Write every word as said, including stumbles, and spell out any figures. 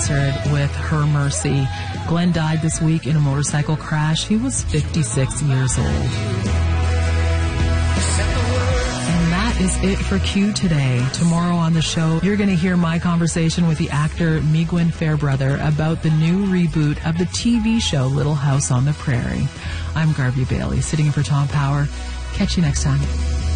answered with her mercy. Glenn died this week in a motorcycle crash. He was fifty-six years old. Is it for Q today. Tomorrow on the show, you're going to hear my conversation with the actor Migwen Fairbrother about the new reboot of the T V show Little House on the Prairie. I'm Garvey Bailey, sitting in for Tom Power. Catch you next time.